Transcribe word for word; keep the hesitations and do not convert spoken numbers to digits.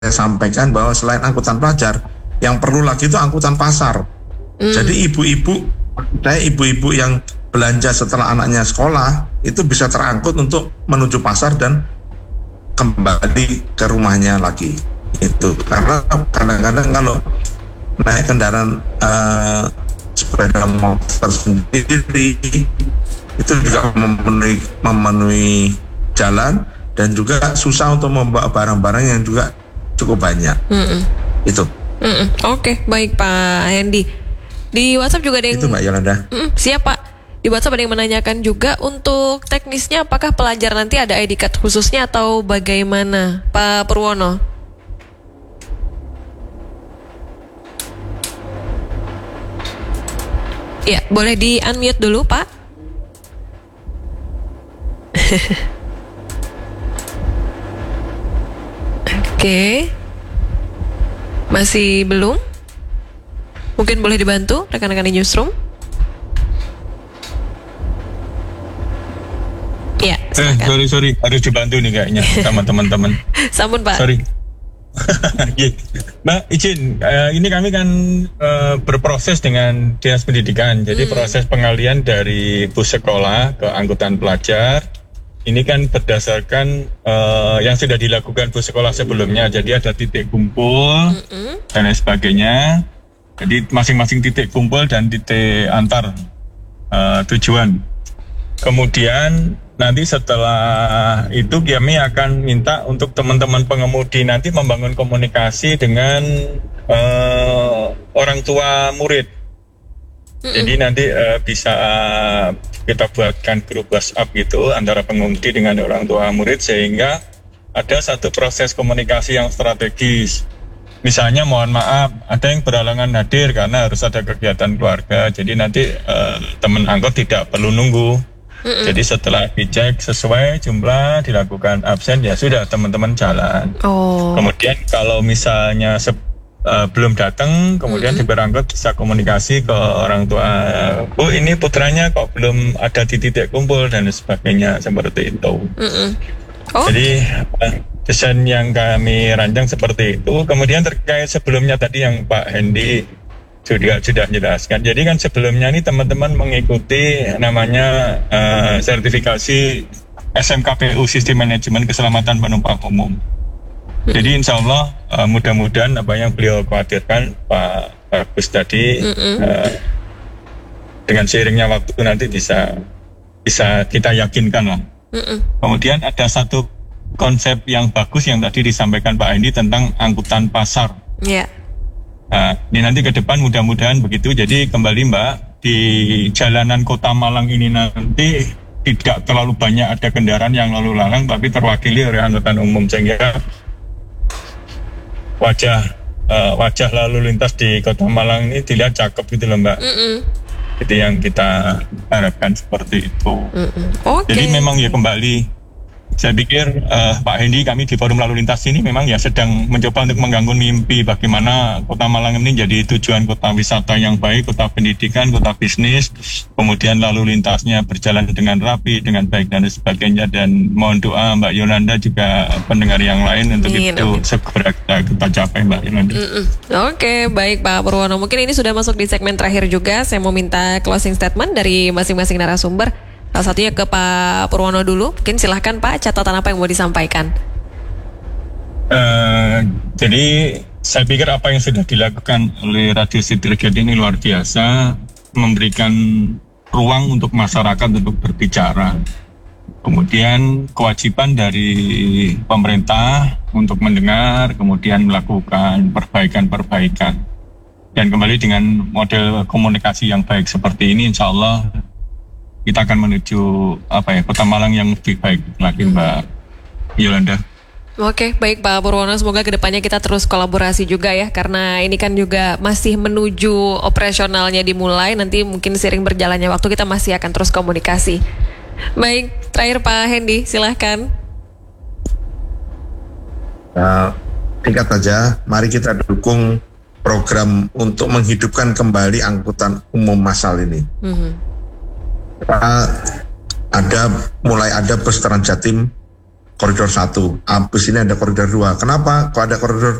sampaikan bahwa selain angkutan pelajar, yang perlu lagi itu angkutan pasar. Mm. Jadi ibu-ibu, saya ibu-ibu yang belanja setelah anaknya sekolah itu bisa terangkut untuk menuju pasar dan kembali ke rumahnya lagi. Itu karena kadang-kadang kalau naik kendaraan uh, sepeda motor sendiri itu juga memenuhi, memenuhi jalan dan juga susah untuk membawa barang-barang yang juga cukup banyak. Mm-mm. Itu. Mm-mm. Oke, baik Pak Hendy. Di WhatsApp juga ada yang... Itu Mbak Yolanda. Mm-mm. Siap Pak. Di WhatsApp ada yang menanyakan juga untuk teknisnya apakah pelajar nanti ada I D card khususnya atau bagaimana Pak Purwono? Ya, boleh di unmute dulu Pak. Oke. Okay. Masih belum? Mungkin boleh dibantu rekan-rekan di newsroom? Ya, eh, sorry, sorry. Harus dibantu nih kayaknya sama teman-teman. Sampun Pak. Sorry. Mbak, izin. Uh, ini kami kan uh, berproses dengan Dinas Pendidikan. Jadi hmm. proses pengalian dari bus sekolah ke angkutan pelajar ini kan berdasarkan uh, yang sudah dilakukan bus sekolah sebelumnya. Jadi ada titik kumpul mm-hmm. dan lain sebagainya. Jadi masing-masing titik kumpul dan titik antar uh, tujuan. Kemudian nanti setelah itu kami akan minta untuk teman-teman pengemudi nanti membangun komunikasi dengan uh, orang tua murid. Mm-hmm. Jadi nanti uh, bisa uh, kita buatkan grup WhatsApp gitu antara pengemudi dengan orang tua murid sehingga ada satu proses komunikasi yang strategis. Misalnya mohon maaf ada yang berhalangan hadir karena harus ada kegiatan keluarga. Jadi nanti uh, teman angkot tidak perlu nunggu. Mm-mm. Jadi setelah dicek sesuai jumlah dilakukan absen ya sudah teman-teman jalan. Oh. Kemudian kalau misalnya se- uh, belum datang kemudian mm-hmm. diberangkut bisa komunikasi ke orang tua. Bu ini putranya kok belum ada di titik kumpul dan sebagainya seperti itu. Mm-hmm. Oh. Jadi uh, desain yang kami rancang seperti itu. Kemudian terkait sebelumnya tadi yang Pak Hendy juga sudah jelaskan. Jadi kan sebelumnya ini teman-teman mengikuti namanya uh, sertifikasi S M K P U Sistem Manajemen Keselamatan Penumpang Umum. Jadi insya Allah uh, mudah-mudahan apa yang beliau khawatirkan Pak Agus tadi uh, dengan seiringnya waktu nanti bisa bisa kita yakinkan lah. Mm-mm. Kemudian ada satu konsep yang bagus yang tadi disampaikan Pak Hendy tentang angkutan pasar. Iya. Yeah. Nah, ini nanti ke depan mudah-mudahan begitu. Jadi kembali Mbak, di jalanan Kota Malang ini nanti tidak terlalu banyak ada kendaraan yang lalu lalang, tapi terwakili oleh angkutan umum sehingga wajah uh, wajah lalu lintas di Kota Malang ini dilihat cakep gitu loh Mbak. Mm-mm. Itu yang kita harapkan seperti itu. Okay. Jadi memang ya kembali. Saya pikir uh, Pak Hendy kami di Forum Lalu Lintas ini memang ya sedang mencoba untuk mengganggu mimpi bagaimana Kota Malang ini jadi tujuan kota wisata yang baik, kota pendidikan, kota bisnis, kemudian lalu lintasnya berjalan dengan rapi, dengan baik dan sebagainya. Dan mohon doa Mbak Yolanda juga pendengar yang lain untuk amin, itu amin. Segera kita, kita capai Mbak Yolanda. Oke, okay, baik Pak Purwono. Mungkin ini sudah masuk di segmen terakhir juga. Saya mau minta closing statement dari masing-masing narasumber. Salah satunya ke Pak Purwono dulu. Mungkin silahkan Pak, catatan apa yang mau disampaikan? Uh, jadi saya pikir apa yang sudah dilakukan oleh Radio City ini luar biasa, memberikan ruang untuk masyarakat untuk berbicara. Kemudian kewajiban dari pemerintah untuk mendengar, kemudian melakukan perbaikan-perbaikan. Dan kembali dengan model komunikasi yang baik seperti ini, insya Allah kita akan menuju apa ya Kota Malang yang lebih baik lagi Mbak Yolanda. Oke, baik Pak Purwono, semoga kedepannya kita terus kolaborasi juga ya, karena ini kan juga masih menuju operasionalnya dimulai, nanti mungkin sering berjalannya waktu kita masih akan terus komunikasi. Baik, terakhir Pak Hendy, silahkan. Nah, singkat saja, mari kita dukung program untuk menghidupkan kembali angkutan umum massal ini. Mm-hmm. Ada mulai ada bus Trans Jatim koridor satu, ah, bus ini ada koridor dua. Kenapa? Kok ada koridor